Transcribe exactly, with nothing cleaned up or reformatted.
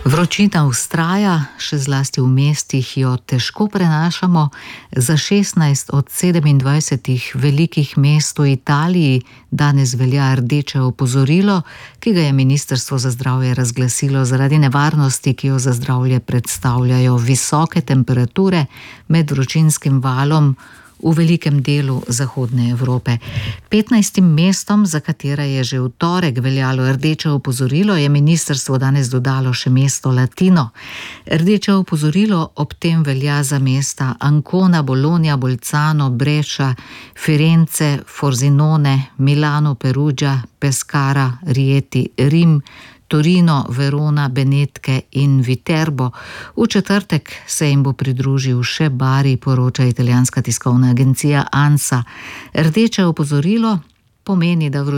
Vročina vztraja, še zlasti v mestih jo težko prenašamo. Za šestnajst od sedemindvajsetih velikih mest v Italiji danes velja rdeče opozorilo, ki ga je Ministrstvo za zdravje razglasilo zaradi nevarnosti, ki jo za zdravje predstavljajo visoke temperature med vročinskim valom v velikem delu zahodne Evrope. petnajstim mestom, za katera je že v torek veljalo rdeče opozorilo, je ministrstvo danes dodalo še mesto Latino. Rdeče opozorilo ob tem velja za mesta Ancona, Bologna, Bolzano, Brescia, Firenze, Frosinone, Milano, Perugia, Pescara, Rieti, Rim, Torino, Verona, Benetke in Viterbo. V četrtek se jim bo pridružil še Bari, poroča italijanska tiskovna agencija ANSA. Rdeče opozorilo pomeni, da